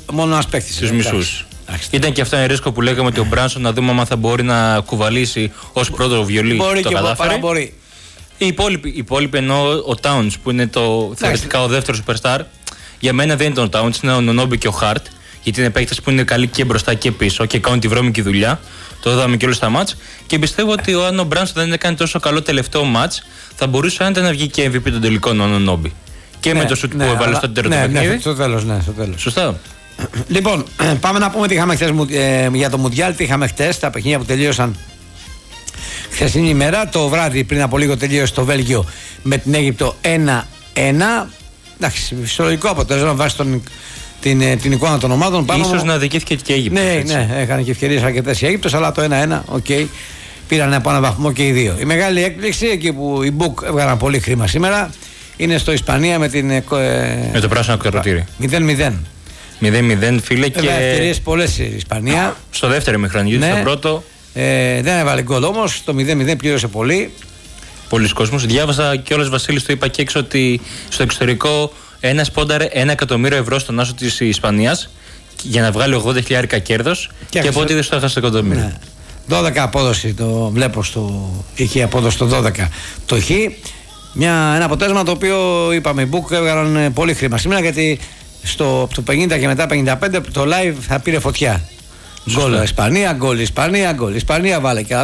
μόνο ένας παίκτης. Στους μισούς. Ήταν και αυτό ένα ρίσκο που λέγαμε ότι ο Μπράνσον να δούμε αν θα μπορεί να κουβαλήσει ως πρώτο βιολί. Μπορεί το και κατάφερε. μπορεί. Οι υπόλοιποι ενώ ο Towns που είναι θεωρητικά ο δεύτερος superstar, για μένα δεν είναι ο Towns, είναι ο Νονόμπι και ο Χαρτ, γιατί είναι παίκτες που είναι καλοί και μπροστά και πίσω και κάνουν τη βρώμικη δουλειά. Το είδαμε και όλους στα μάτς. Και πιστεύω ότι αν ο Μπράνσον δεν έκανε τόσο καλό τελευταίο μάτς, θα μπορούσε άντε να βγει και MVP των τελικών ο Νονόμπι. Και με το σουτ που έβαλε στο τέλος του παιχνίδι. Στο τέλος. Σωστά. Λοιπόν, πάμε να πούμε τι είχαμε χθες για το Μουντιάλ. Τι είχαμε χθες, τα παιχνίδια που τελείωσαν χθεσινή ημέρα. Το βράδυ πριν από λίγο τελείωσε το Βέλγιο με την Αίγυπτο 1-1. Εντάξει, φυσιολογικό αποτέλεσμα βάσει την εικόνα των ομάδων. Ίσως να δικήθηκε και η Αίγυπτος. Ναι, έκανε και ευκαιρίες αρκετές η Αίγυπτος, αλλά το 1-1, πήραν από ένα βαθμό και οι δύο. Η μεγάλη έκπληξη, εκεί που οι Μπουκ έβγαλαν πολύ χρήμα σήμερα, είναι στο Ισπανία με με το πράσινο ακροτήρι. 0-0. 0-0, φίλε. Και ευκαιρίες πολλές η Ισπανία. Στο δεύτερο ημιχρόνιο, γιατί στο πρώτο. Δεν έβαλε γκολ όμως. Το 0-0 πλήρωσε πολύ. Πολλοί κόσμος. Διάβασα κιόλας, Βασίλη, το είπα και έξω, ότι στο εξωτερικό ένας πόνταρε 1 εκατομμύριο ευρώ στον άσο της Ισπανίας για να βγάλει 80.000 κέρδος. Και από ό,τι δεν στο έχασε εκατομμύριο. Ναι. 12 απόδοση το βλέπω είχε απόδοση στο 12 το χ. Ένα αποτέλεσμα το οποίο είπαμε, οι Μπουκ έβγαλαν πολύ χρήμα σήμερα, γιατί από το 50 και μετά 55 το live θα πήρε φωτιά. Γκολ Ισπανία, γκολ Ισπανία, γκολ Ισπανία, βάλε και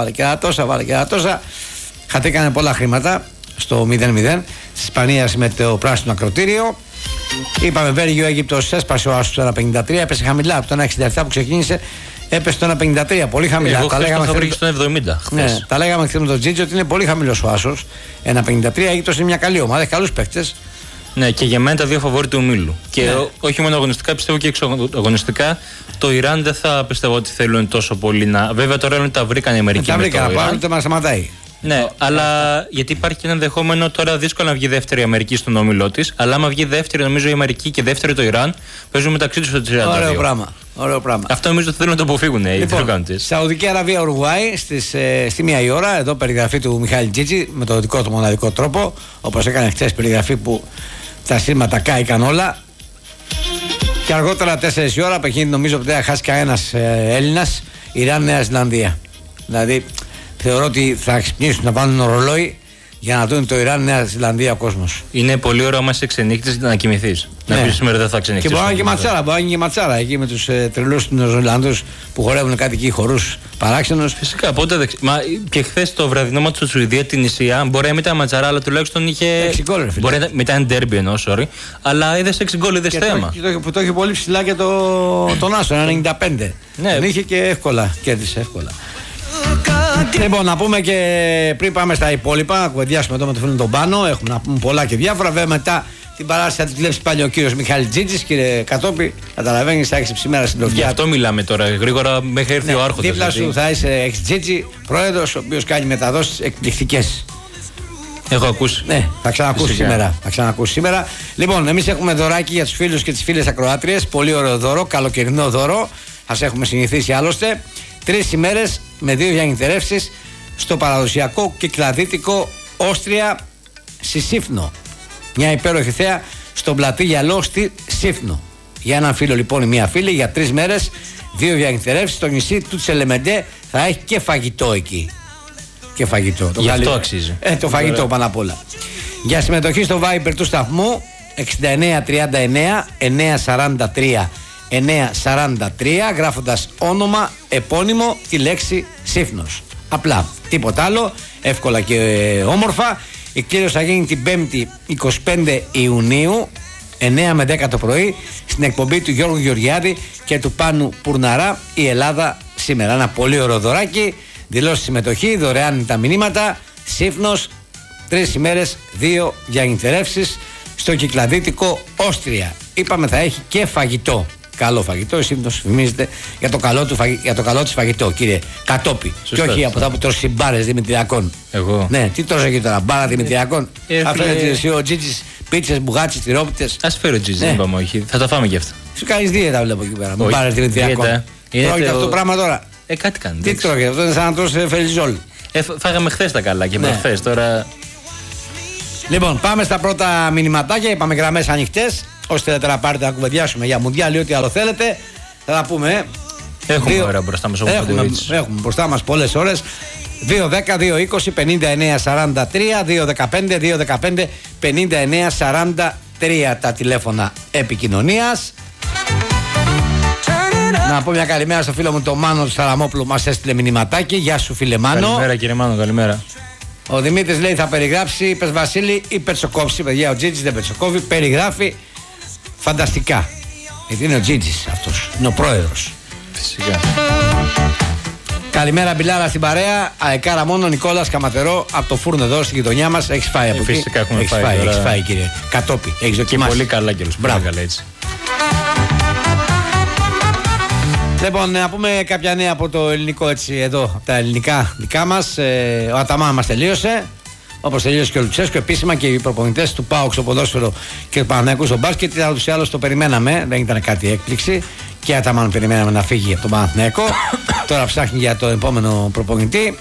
άλλα τόσα. Χατήκανε πολλά χρήματα στο 0-0 της Ισπανίας με το πράσινο ακροτήριο. Είπαμε Βέλγιο Αίγυπτος, έσπασε ο άσος στο 1.53, έπεσε χαμηλά από το 1.67 που ξεκίνησε, έπεσε το 1.53, πολύ χαμηλά. Εγώ χθες το βρήκε στο 70. Ναι, τα λέγαμε χθες με τον Τζίτζο ότι είναι πολύ χαμηλός ο άσος. 1.53, Αίγυπτος είναι μια καλή ομάδα, έχει καλούς παίκτες. Ναι, και για μένα τα δύο φαβόρι του ομίλου. Και όχι μόνο αγωνιστικά, πιστεύω και εξωαγωνιστικά. Το Ιράν δεν θα πιστεύω ότι θέλουν τόσο πολύ να. Βέβαια τώρα είναι τα βρήκαν οι Αμερικοί. Τα βρήκαν, πάνω δεν μας σταματάει. Ναι, αλλά γιατί υπάρχει και ένα ενδεχόμενο τώρα δύσκολο να βγει δεύτερη η Αμερική στον όμιλό της. Αλλά άμα βγει δεύτερη, νομίζω η Αμερική και δεύτερη το Ιράν, παίζουν μεταξύ τους το 32. Ωραίο πράγμα. Αυτό νομίζω ότι θέλουν να το αποφύγουν οι διοργανωτές. Σαουδική Αραβία, Ουρουγουάη στη 1 η ώρα. Εδώ περιγραφή του Μιχάλη Τζίτζη με το δικό του μοναδικό τρόπο. Όπως έκανε χθες περιγραφή που τα σύρματα κάηκαν όλα. Και αργότερα 4 η ώρα παιχνίδι, νομίζω ότι δεν θα χάσει κανένας Έλληνας. Ιράν-Νέα Ζηλανδία. Δηλαδή θεωρώ ότι θα ξυπνήσουν να βάλουν ρολόι για να δουν το Ιράν-Νέα Ζηλανδία ο κόσμος. Είναι πολύ ωραίο άμα είσαι ξενύχτης να κοιμηθείς. Ναι. Να πεις σήμερα δεν θα ξενύχτεις. Και μπορεί να είναι και ματσάρα, εκεί με τους τρελούς του Νεοζηλανδούς που χορεύουν κάτι εκεί χορούς παράξενους. Φυσικά, πότε Μα και χθες το βραδινό μάτι του Σουηδία την Ισία, μπορεί να μην ήταν ματσάρα, αλλά τουλάχιστον είχε. 6 γκολ. Μπορεί να ήταν ντέρμπι εννοώ, αλλά είδες 6 γκολ, είδες θέμα. Που το είχε πολύ ψηλά και τον Άσο, 95. Ναι. Τον είχε και εύκολα, κέρδισε εύκολα. Λοιπόν, να πούμε και πριν πάμε στα υπόλοιπα, να κουβεντιάσουμε εδώ με τον φίλο τον Πάνο. Έχουμε να πούμε πολλά και διάφορα. Βέβαια, μετά την παράσταση θα τη κλέψει πάλι ο κύριος Μιχάλη Τζίτζης. Κύριε Κατόπη, καταλαβαίνεις, θα έχεις σήμερα στην Τουρκία. Γι' αυτό μιλάμε τώρα γρήγορα μέχρι έρθει ο Άρχοντας. Δίπλα σου θα έχεις Τζίτζη, πρόεδρος, ο οποίος κάνει μεταδόσεις εκπληκτικές. Έχω ακούσει. Ναι, θα ξανακούσει σήμερα. Λοιπόν, εμείς έχουμε δωράκι για τους φίλους και τις φίλες ακροάτριες. Πολύ ωραίο δώρο, καλοκαιρινό δώρο. Ας έχουμε συνηθίσει άλλωστε. 3 ημέρες με 2 διανυκτερεύσεις στο παραδοσιακό κυκλαδίτικο Όστρια στη Σύφνο. Μια υπέροχη θέα στον πλατή γυαλό στη Σύφνο. Για έναν φίλο λοιπόν ή μια φίλη, για 3 μέρες 2 διανυκτερεύσεις στο νησί του Τσελεμεντέ. Θα έχει και φαγητό εκεί. Και φαγητό. Γι' αυτό αξίζει. Το φαγητό πάνω απ' όλα. Για συμμετοχή στο Viber του σταθμού 6939 943 943, γράφοντας όνομα, επώνυμο, τη λέξη Σύφνος. Απλά, τίποτα άλλο, εύκολα και όμορφα. Η κλήρωση θα γίνει την 5η 25 Ιουνίου 9 με 10 το πρωί στην εκπομπή του Γιώργου Γεωργιάδη και του Πάνου Πουρναρά, η Ελλάδα σήμερα. Ένα πολύ ωραίο δωράκι. Δηλώσει συμμετοχή, δωρεάν τα μηνύματα. Σύφνος, 3 ημέρες, 2 διανυκτερεύσεις στο κυκλαδίτικο Όστρια. Είπαμε θα έχει και φαγητό. Καλό φαγητό, εσύ το φημίζετε για το καλό της φαγητό, κύριε Κατόπη. Σωστά, και όχι από αυτά που τρώσει μπάρες δημητριακών. Εγώ. Ναι, τι τρώσει εκεί τώρα, μπάρα δημητριακών. Αφήνετε εσύ ο Τζίτζης, πίτσες, μπουγάτσες, τυρόπιτες. Ας φέρω Τζίτζης, δεν είπαμε όχι. Θα τα φάμε κι αυτά. Σου κάνεις δίαιτα, βλέπω εκεί πέρα. Μπάρες δημητριακών. Τρώγεται αυτό το πράγμα τώρα. Κάτι κάνει. Τι τρώγεται, αυτό είναι σαν να τρώσει φελιζόλ. Φάγαμε χθες τα καλά και προχθές τώρα. Λοιπόν, πάμε στα πρώτα μηνυματάκια. Είπαμε γραμμές ανοιχτές. όσοι θέλετε να πάρετε να κουβεντιάσουμε για Μουντιάλ ή ό,τι άλλο θέλετε, θα τα πούμε. Έχουμε ώρα μπροστά μας. Έχουμε μπροστά μας πολλές ώρες. 2-10-2-20-59-43, 2-15-2-15-59-43 τα τηλέφωνα επικοινωνίας. Να πω μια καλημέρα στο φίλο μου τον Μάνο του Σαραμόπουλου, μας έστειλε μηνυματάκι. Γεια σου φίλε Μάνο. Καλημέρα κύριε Μάνο, καλημέρα. Ο Δημήτρης λέει θα περιγράψει, είπες Βασίλη, ή περτσοκόψει. Παιδιά, ο Τζίτζης δεν περτσοκόβει, περιγράφει φανταστικά. Γιατί είναι ο Τζίτζης αυτός, είναι ο πρόεδρος. Φυσικά. Καλημέρα Μπιλάρα στην παρέα. Αεκάρα μόνο, Νικόλας Καματερό από το φούρνο εδώ στην γειτονιά μας. Έχεις φάει από εκεί? Φυσικά έχουμε έχεις φάει. Έχεις φάει κύριε Κατόπι, έχεις δοκιμάσει. Και πολύ καλά κιόλας. Μπράβο. Καλά, έτσι. Λοιπόν, να πούμε κάποια νέα από το ελληνικό έτσι εδώ, από τα ελληνικά δικά μας. Ο Αταμάν μας τελείωσε. Όπως τελείωσε και ο Λουτσέσκο επίσημα και οι προπονητές του ΠΑΟΚ στο ποδόσφαιρο και του Παναθηναϊκού στο μπάσκετ. Ούτως ή άλλως το περιμέναμε, δεν ήταν κάτι έκπληξη. Και Αταμάν περιμέναμε να φύγει από τον Παναθηναϊκό. Τώρα ψάχνει για το επόμενο προπονητή.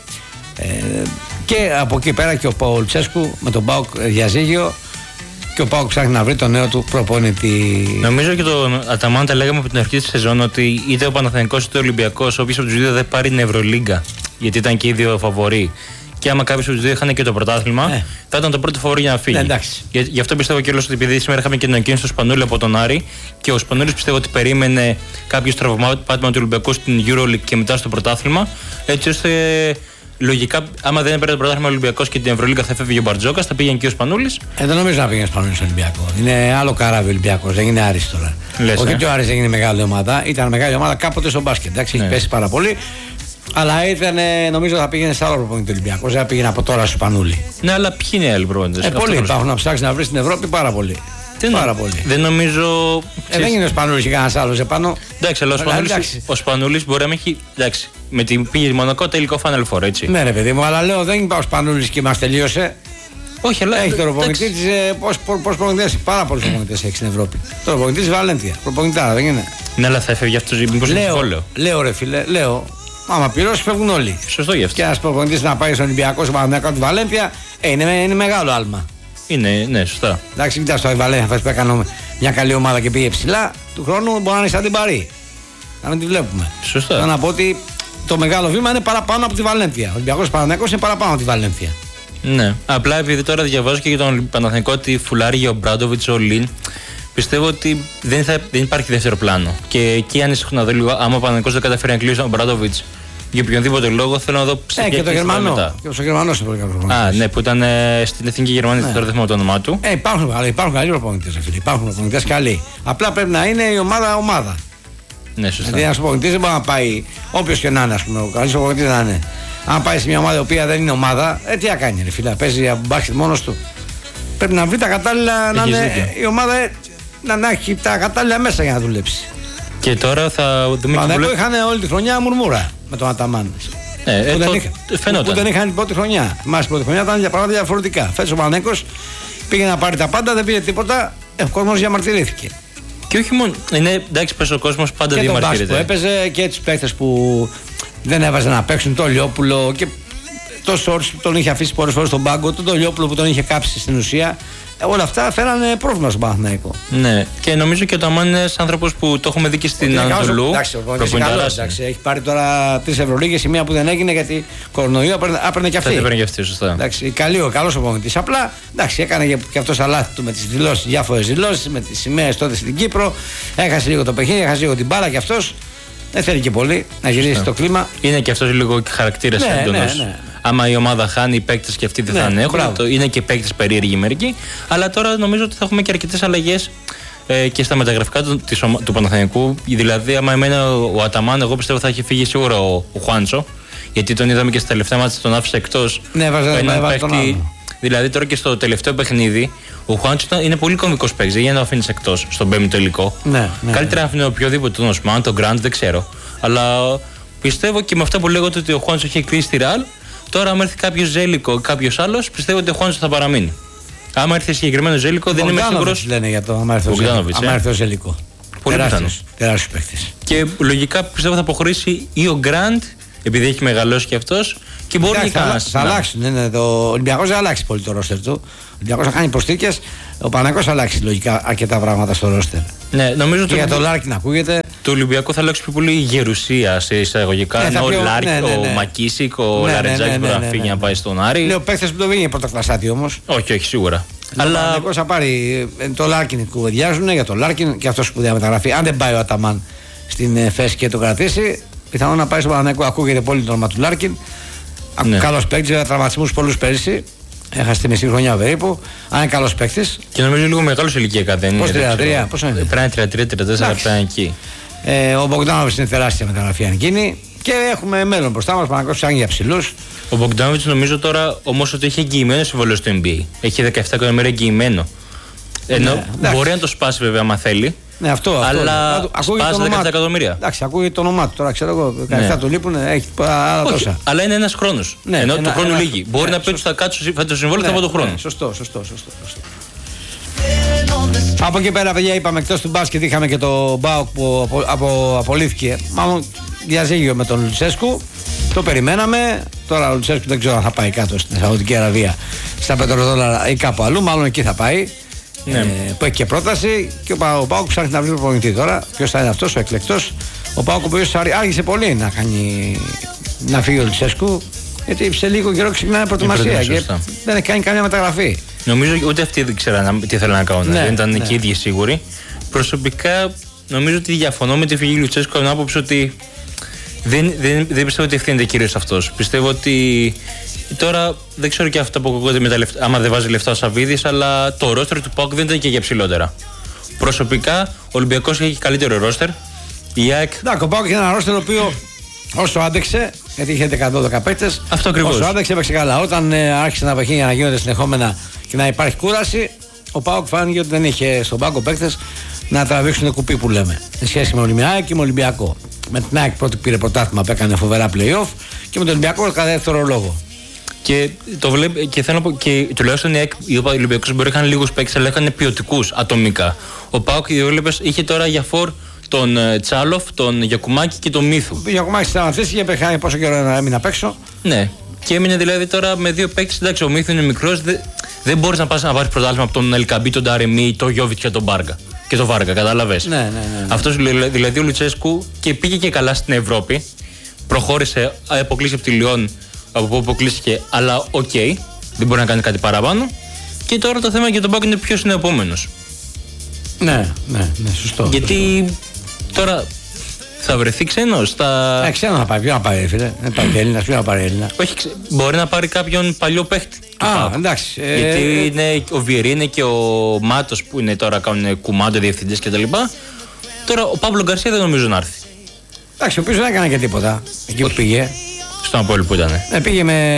Και από εκεί πέρα και ο Λουτσέσκου με τον ΠΑΟΚ διαζύγιο. Και ο ΠΑΟΚ ψάχνει να βρει τον νέο του προπονητή. Νομίζω και τον Αταμάν τα λέγαμε από την αρχή τη σεζόν ότι είτε ο Παναθηναϊκός είτε ο Ολυμπιακός, όποιος από τους δύο δεν πάρει την Ευρωλίγκα, γιατί ήταν και οι δύο φαβοροί. Και άμα κάποιος από τους δύο είχαν και το πρωτάθλημα, θα ήταν το πρώτο φαβορί για να φύγει. Γι' αυτό πιστεύω κιόλας ότι επειδή σήμερα είχαμε και την ανακοίνωση του Σπανούλη από τον Άρη και ο Σπανούλης πιστεύω ότι περίμενε κάποιο τραυμάτιμα του Ολυμπιακού στην EuroLeague και μετά στο πρωτάθλημα, έτσι ώστε. Λογικά, άμα δεν έπαιρνε το πρωτάθλημα Ολυμπιακός και την Ευρωλίγκα θα φεύγει ο Μπαρτζόκας, θα πήγαινε και ο Σπανούλης. Δεν νομίζω να πήγαινε Σπανούλης στον Ολυμπιακό. Είναι άλλο καράβι ο Ολυμπιακός, δεν είναι Άρης τώρα. Όχι ότι ο Άρης δεν είναι μεγάλη ομάδα, ήταν μεγάλη ομάδα κάποτε στο μπάσκετ. Εντάξει, έχει πέσει πάρα πολύ. Αλλά ήταν, νομίζω θα πήγαινε σε άλλο προπονητή Ολυμπιακός, δεν θα πήγαινε από τώρα στο Σπανούλη. Ναι, αλλά ποιοι είναι οι άλλοι προπονητές? Πολλοί υπάρχουν να ψάξει να βρει στην Ευρώπη πάρα πολύ. Πάρα πολύ. Δεν νομίζω. Δεν είναι ο Σπανούλης ή κανένας άλλος επάνω. Εντάξει, αλλά ο Σπανούλης μπορεί να μην έχει. Εντάξει, με την πήγε Μονακό τελικό Final Four, έτσι. Ναι, ρε παιδί μου, αλλά λέω δεν υπάρχει ο Σπανούλης και μας τελείωσε. Όχι, αλλά. Έχει τον προπονητή της. Πώς προπονητές, πάρα πολλούς προπονητές έχει στην Ευρώπη. Τον προπονητή της Βαλένθια. Προπονητάρα, δεν είναι. Ναι, αλλά θα έφευγε αυτό. Λέω ρε φίλε, λέω. Άμα πληρώσει, φεύγουν όλοι. Σωστό γι' αυτό. Και ένας προπονητής να πάει στον Ολυμπιακό, στον Παναθηναϊκό τη Βαλένθια, είναι μεγάλο άλμα. Είναι, ναι, σωστά. Εντάξει, κοιτάξτε το Βαλένθια που έκανε μια καλή ομάδα και πήγε ψηλά. Του χρόνου μπορεί να είναι σαν την Παρί. Να μην τη βλέπουμε. Σωστά. Θέλω να πω ότι το μεγάλο βήμα είναι παραπάνω από τη Βαλένθια. Ο Ολυμπιακός Παναθηναϊκός είναι παραπάνω από τη Βαλένθια. Ναι. Απλά επειδή τώρα διαβάζω και για τον Παναθηναϊκό ότι φουλάρει για ο Μπράντοβιτς, ο Λιν. Πιστεύω ότι δεν υπάρχει δεύτερο πλάνο. Και εκεί ανησυχώ να δω λίγο. Άμα ο Παναθηναϊκός δεν καταφέρει να κλείσει τον Μπράντοβιτς για οποιονδήποτε λόγο, θέλω να δω και το Γερμανό. Και ο Γερμανός είναι πολύ καλό. Ναι, που ήταν στην Εθνική Γερμανία, τώρα δεν θυμάμαι το όνομά του. Υπάρχουν καλοί προπονητές. Υπάρχουν προπονητές καλοί. Απλά πρέπει να είναι η ομάδα. Ναι, σωστά. Δηλαδή ένας προπονητής δεν μπορεί να πάει, όποιος και να είναι, ας πούμε, ο καλής προπονητής να είναι. Αν πάει σε μια ομάδα η οποία δεν είναι ομάδα, τι να κάνει, ρε φίλε, παίζει από μπάσκετ μόνος του. Πρέπει να βρει τα κατάλληλα, να είναι η ομάδα να έχει τα κατάλληλα μέσα για να δουλέψει. Και τώρα θα δούμε και πολύ. Είχαν όλη τη χρονιά μουρμούρα με τον Αταμάν. Που δεν είχαν την πρώτη χρονιά. Εμάς την πρώτη χρονιά ήταν για πράγματα διαφορετικά. Φέτος ο Παναθηναϊκός πήγε να πάρει τα πάντα, δεν πήρε τίποτα. Ο κόσμος διαμαρτυρήθηκε. Και όχι μόνο. Εντάξει, πες ο κόσμος πάντα διαμαρτυρείται. Και τον Μπάσκο έπαιζε και τους παίκτες που δεν έβαζαν να παίξουν, το Λιόπουλο και το Σόρτς που τον είχε αφήσει πολλές φορές στον πάγκο, τον Λιόπουλο που τον είχε κάψει στην ουσία. Όλα αυτά φέρανε πρόβλημα στον Παναθηναϊκό. Ναι, και νομίζω και ο Αταμάν είναι ένας άνθρωπος που το έχουμε δει και στην Ανατολού. Εντάξει, έχει πάρει τώρα 3 Ευρωλίγες, η μία που δεν έγινε γιατί κορονοϊό έπαιρνε και αυτή. Θα έπαιρνε και αυτή, σωστά. Εντάξει, καλός ο προπονητής. Απλά εντάξει, έκανε και αυτό τα λάθη του με τις δηλώσεις, διάφορες δηλώσεις, με τις σημαίες τότε στην Κύπρο. Έχασε λίγο το παιχνίδι, έχασε λίγο την μπάλα κι αυτός. Δεν θέλει και πολύ να γυρίσει το κλίμα. Είναι και αυτός λίγο χαρακτήρας έντονος. Ναι. Άμα η ομάδα χάνει, οι παίκτες και αυτοί δεν θα ανέχουν. Είναι και παίκτες περίεργοι μερικοί. Αλλά τώρα νομίζω ότι θα έχουμε και αρκετές αλλαγές και στα μεταγραφικά του Παναθηναϊκού. Δηλαδή, άμα εμένα ο Αταμάν, εγώ πιστεύω θα έχει φύγει σίγουρα ο Χουάντσο. Γιατί τον είδαμε και στα τελευταία μάτια, τον άφησε εκτός. Ναι, βάζε τον άλλο. Δηλαδή, τώρα και στο τελευταίο παιχνίδι, ο Χουάντσο είναι πολύ κομβικός παίκτης. Δεν γίνεται να το αφήνει εκτός στον πέμπτο τελικό. Καλύτερα να αφήνει οποιοδήποτε, τον Οσμάν, τον Γκραντ, δεν ξέρω. Αλλά πιστεύω και με αυτά που λέγονται ότι ο Χουάντσο έχει κλείσει τη Ρεάλ. Τώρα, αν έρθει κάποιο Ζέλικο ή κάποιο άλλο, πιστεύω ότι ο Χουάντσο θα παραμείνει. Άμα έρθει συγκεκριμένο Ζέλικο, δεν είμαι σίγουρος. Λένε για το άμα έρθει ο Ζέλικο. Πολύ πιθανό. Τεράστιο παίκτη. Και λογικά πιστεύω θα αποχωρήσει ή ο Γκραντ επειδή έχει μεγαλώσει κι αυτός και μπορεί και κανένα. Θα αλλάξουν. Ο Ολυμπιακός δεν αλλάξει πολύ το ρόστερ του. Ο Ολυμπιακός θα κάνει προσθήκες. Ο Παναθηναϊκός θα αλλάξει λογικά αρκετά πράγματα στο ρόστερ. Ναι, νομίζω και για το Λάρκιν ακούγεται. Το Ολυμπιακό θα αλλάξει πιο πολύ η γερουσία σε εισαγωγικά. Ενώ ο Μακίσικ, ο Λαρετζάκης μπορεί να φύγει να πάει στον Άρη. Λέω παίχτες που το βγαίνει πρωτοκλασάτη όμως. Όχι, σίγουρα. Αλλά ο Παναθηναϊκός θα πάρει το Λάρκιν, κουβεντιάζουν για το Λάρκιν και αυτό σπουδαία μεταγραφή. Αν δεν πάει ο Αταμάν στην θέση και το κρατήσει, πιθανόν να πάει στο Παναθηναϊκό. Ακούγεται πολύ το όνομα του Λάρκιν. Καλός παίκτης, τραυματισμούς πολλούς πέρυσι. Έχασε τη μισή χρονιά περίπου. Αν είναι καλός παίκτης. Και νομίζω λίγο μεγάλος ηλικιακά δεν είναι. Πώς είναι. Πρέπει 33-34 πέρα εκεί. Ο Μπογκδάνοβιτς είναι τεράστια μεταγραφή αν γίνει. Και έχουμε μέλλον μπροστά μας. Παναθηναϊκός ψάχνει για ψηλούς. Ο Μπογκδάνοβιτς νομίζω τώρα όμως ότι έχει εγγυημένο συμβόλαιο στο NBA. Έχει 17 εκατομμύρια εγγυημένο. Ενώ μπορεί να το σπάσει βέβαια άμα θέλει. Ναι, αυτό. Αλλά σπάσει 17 εκατομμύρια. Εντάξει, ακούγεται το όνομά του. Τώρα ξέρω εγώ, 17 του λείπουν, έχει άλλα τόσα. Αλλά είναι ένας χρόνος. Ενώ του χρόνου λίγη. Μπορεί να πει ότι θα κάτσω το συμβόλαιο από τον χρόνο. Σωστό. Από εκεί πέρα, παιδιά, είπαμε εκτός του μπάσκετ είχαμε και το ΜΠΑΟΚ που απολύθηκε. Μάλλον διαζύγιο με τον Λουτσέσκου. Το περιμέναμε. Τώρα ο Λουτσέσκου δεν ξέρω αν θα πάει κάτω στην Σαουδική Αραβία στα πετροδόλαρα ή κάπου αλλού. Μάλλον εκεί θα πάει. Που έχει και πρόταση και ο ΠΑΟΚ ψάχνει να βρει προπονητή τώρα. Ποιος θα είναι αυτός ο εκλεκτός? Ο ΠΑΟΚ ο οποίος άργησε πολύ να φύγει ο Λουτσέσκου, γιατί σε λίγο καιρό ξεκινάει προετοιμασία και δεν έχει κάνει καμία μεταγραφή. Νομίζω ούτε αυτοί δεν ξέραν τι θέλουν να κάνουν. Δεν ήταν και οι ίδιοι σίγουροι. Προσωπικά νομίζω ότι διαφωνώ με τη φυγή Λουτσέσκου από την άποψη ότι δεν πιστεύω ότι ευθύνεται κυρίως αυτός. Πιστεύω ότι τώρα δεν ξέρω και αυτά που ακούγονται με τα λεφτά, άμα δεν βάζει λεφτά ο Σαββίδης, αλλά το ρόστερ του ΠΑΟΚ δεν ήταν και για ψηλότερα. Προσωπικά ο Ολυμπιακός έχει καλύτερο ρόστερ. Η ΑΕΚ. Ο ΠΑΟΚ είχε ένα ρόστερ το οποίο όσο άντεξε, γιατί είχε 112 παίκτες. Αυτό ακριβώς. Όσο άντεξε έπαιξε καλά. Όταν άρχισε να παιχνίδια να γίνονται συνεχόμενα και να υπάρχει κούραση, ο ΠΑΟΚ φάνηκε ότι δεν είχε στον πάγκο παίκτες να τραβήξουν κουπί που λέμε. Σε σχέση με ΑΕΚ και με Ολυμπιακό. Με την ΑΕΚ πρώτη πήρε πρωτάθλημα που έκανε φοβερά playoff και με τον Ολυμπιακό κατά δεύτερο λόγο. Και θέλω να πω και τουλάχιστον οι Ολυμπιακοί μπορεί να είχαν λίγους παίκτες, αλλά είχαν ποιοτικούς ατομικά. Ο ΠΑΟΚ είχε τώρα για φορ τον Τσάλοφ, τον Γιακουμάκη και τον Μύθου. Ο Γιακουμάκη σταματήσει και πόσο καιρό έμεινε απ' έξω. Ναι. Και έμεινε δηλαδή τώρα με δύο παίκτες. Εντάξει, ο Μύθου είναι μικρός, δεν μπορείς να πάρεις πρωτάθλημα από τον Ελκαμπή, τον Ταρεμί, τον Γιώβιτ και τον Μπάργα. Και τον Βάργα, κατάλαβες. Ναι. Αυτός δηλαδή ο Λουτσέσκου και πήγε και καλά στην Ευρώπη. Προχώρησε, αποκλείσει από τη Λιόν, από που αποκλείστηκε, αλλά δεν μπορεί να κάνει κάτι παραπάνω. Και τώρα το θέμα για τον ΠΑΟΚ είναι ποιος είναι ο επόμενος. Ναι, σωστό. Γιατί τώρα θα βρεθεί ξένος. Ξένο να πάει, ποιο να πάρει, φίλε. Δεν πάει Έλληνα, ποιο να πάρει Έλληνα. Όχι, μπορεί να πάρει κάποιον παλιό παίχτη. Εντάξει. Γιατί είναι ο Βιερίνε και ο Μάτος που είναι τώρα κάνουν κουμάντο διευθυντές κτλ. Τώρα ο Παύλο Γκαρσία δεν νομίζω να έρθει. Εντάξει, ο οποίος δεν έκανε και τίποτα εκεί που πήγε. Στον Απόελ που ήταν. Πήγε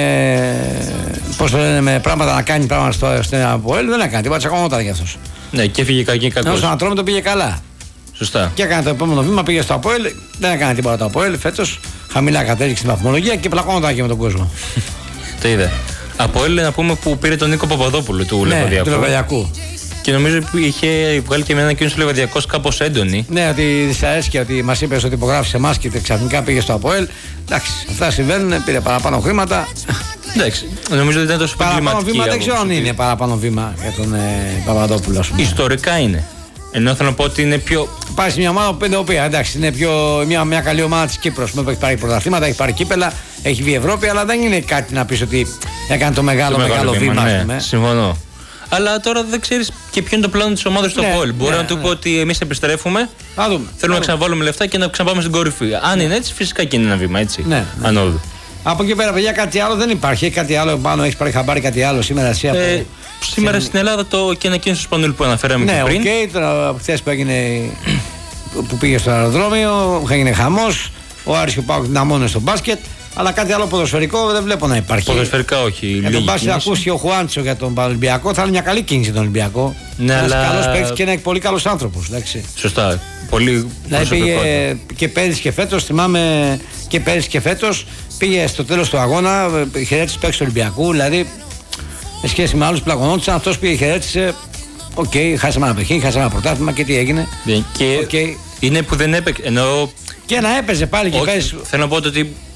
με πράγματα να κάνει πράγματα στην Απόελ, δεν έκανε τίποτα, τσακωνόταν κι αυτός. Ναι, και έφυγε κακή κακός. Όσο να τρώμε το πήγε καλά. Σωστά. Και έκανε το επόμενο βήμα, πήγε στο Απόελ, δεν έκανε τίποτα το Απόελ. Φέτος χαμηλά κατέληξε στην βαθμολογία και πλακώνονταν και με τον κόσμο. Το είδε. Απόελ να πούμε που πήρε τον Νίκο Παπαδόπουλο του Λεβαδιακού. Και νομίζω είχε βγάλει και μια ανακοίνωση ο Λεβαδιακός κάπως έντονη. Ναι, ότι δυσαρέσκεια ότι μας είπε ότι υπογράφει σε εμάς και ξαφνικά πήγε στο Απόελ. Εντάξει, αυτά συμβαίνουν, πήρε παραπάνω χρήματα. Εντάξει, νομίζω ότι ήταν τόσο παραπάνω βήμα, δεν ξέρω αν είναι παραπάνω βήμα για τον Παπαδόπουλο. Ιστορικά είναι. Ενώ θέλω να πω ότι είναι πιο. Πάει σε μια ομάδα που οποία εντάξει, είναι μια καλή ομάδα της Κύπρος που έχει πάρει πρωταθλήματα, έχει πάρει κύπελα, έχει βγει Ευρώπη, αλλά δεν είναι κάτι να πεις ότι έκανε το μεγάλο βήμα. Ναι, συμφωνώ. Αλλά τώρα δεν ξέρεις και ποιο είναι το πλάνο της ομάδας στο Απόελ. Μπορεί να του πω ότι εμείς επιστρέφουμε. Θέλουμε να ξαναβάλουμε λεφτά και να ξαναπάμε στην κορυφή. Αν είναι έτσι, φυσικά και είναι ένα βήμα έτσι. Ανώδου. Από εκεί πέρα, παιδιά, κάτι άλλο δεν υπάρχει. Κάτι άλλο πάνω, έχει πάρει χαμπάρι κάτι άλλο σήμερα εσύ σήμερα στην Ελλάδα και ανακοίνωσε του Σπανούλη που αναφέραμε και πριν. Ναι, τώρα χθες που έγινε. Που πήγε στο αεροδρόμιο, έγινε χαμός. Ο Άρης και ο ΠΑΟΚ δυναμώνουν στο μπάσκετ. Αλλά κάτι άλλο ποδοσφαιρικό δεν βλέπω να υπάρχει. Ποδοσφαιρικά όχι. Για τον μπάσκετ ακούσει ο Χουάντσο για τον Ολυμπιακό, θα είναι μια καλή κίνηση τον Ολυμπιακό. Ναι, ένας καλός παίκτης και ένα πολύ καλός άνθρωπος. Σωστά. Πολύ πήγε και πέρυσι και φέτος, θυμάμαι και πέρυσι και φέτος, πήγε στο τέλος του αγώνα, χαιρέτησε παίκτης του Ολυμπιακού. Δηλαδή, σε σχέση με άλλους πλακωνόντουσαν, αυτός πήγε χαιρέτησε. Χάσαμε ένα παιχνίδι, χάσαμε ένα πρωτάθλημα και τι έγινε. Και είναι που δεν έπαιξε. Και να έπαιζε πάλι και πέρυσι. Θέλω να πω ότι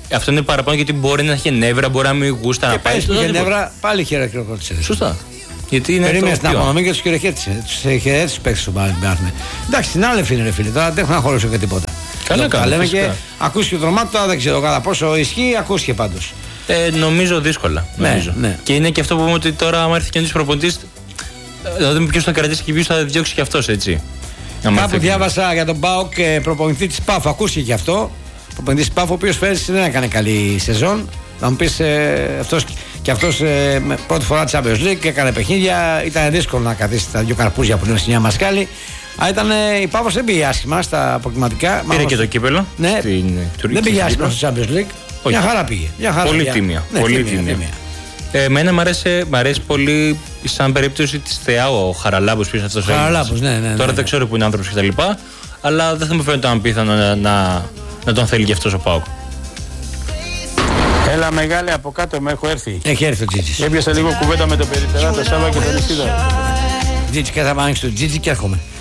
Αυτό είναι παραπάνω γιατί μπορεί να έχει νεύρα, μπορεί να μην γούστα να πάει. Και νεύρα πάλι χειροκρότησε. Σωστά. Γιατί είναι περίμενε την απονομή και του χειροκρότησε. Του χαιρέτησε του παίκτες του Μπάρνε. Εντάξει, την άλλη είναι ρε φίλε, τώρα δεν έχουν να χωρίσω και τίποτα. Καλά, λέμε και ακούστηκε το δρομάτιο, τώρα δεν ξέρω κατά πόσο ισχύει, ακούστηκε πάντως. Νομίζω δύσκολα. Νομίζω. Ναι. Και είναι και αυτό που είπαμε ότι τώρα, άμα έρθει και ένα προπονητή, να δούμε ποιο θα κρατήσει και ποιο θα διώξει και αυτό, έτσι. Κάπου διάβασα για τον ΠΑΟΚ προπονητή τη ΠΑΦ, ακούστηκε και αυτό. Προπονητή τη ΠΑΦ, ο οποίο πέρυσι δεν έκανε καλή σεζόν. Να μου πει αυτό πρώτη φορά Champions League, έκανε παιχνίδια. Ήταν δύσκολο να καθίσει τα δύο καρπούζια που λέμε στη Νέα Μασκάλη. Η Πάφος δεν πήγε άσχημα στα αποκριματικά. Πήρε και το κύπελο. Ναι, δεν πήγε άσχημα στο Champions League. Όχι. Μια χαρά πήγε. Πολύ τίμια. Ναι, πολύ τίμια. Εμένα μ' αρέσει πολύ σαν περίπτωση τη Θεά ο Χαραλάμπους πίσω αυτός ο Χαραλάμπους, ναι. Τώρα δεν ξέρω που είναι άνθρωπος κτλ. Αλλά δεν θα μου φαίνεται απίθανο να τον θέλει και αυτός ο ΠΑΟΚ. Έλα μεγάλε, από κάτω με έχω έρθει. Έχει έρθει ο Τζίτζης. Έπιασα λίγο κουβέντα με τον Περιπερά, το Σάββα και τον Ισίδα. Τζίτζη, και θα πάμε στο Τζίτζη και έρχομαι.